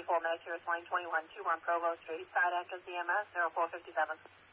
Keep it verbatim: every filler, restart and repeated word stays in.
twenty-four, Med Cirrus Line twenty-one, two one Provo Street, side entrance E M S zero four five seven.